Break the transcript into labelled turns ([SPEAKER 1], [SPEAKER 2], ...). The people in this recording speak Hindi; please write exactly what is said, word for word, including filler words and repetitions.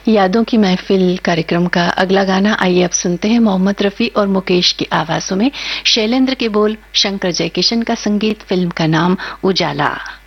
[SPEAKER 1] यादों की महफिल कार्यक्रम का अगला गाना आइए अब सुनते हैं। मोहम्मद रफी और मुकेश की आवाजों में, शैलेंद्र के बोल, शंकर जयकिशन का संगीत, फिल्म का नाम उजाला।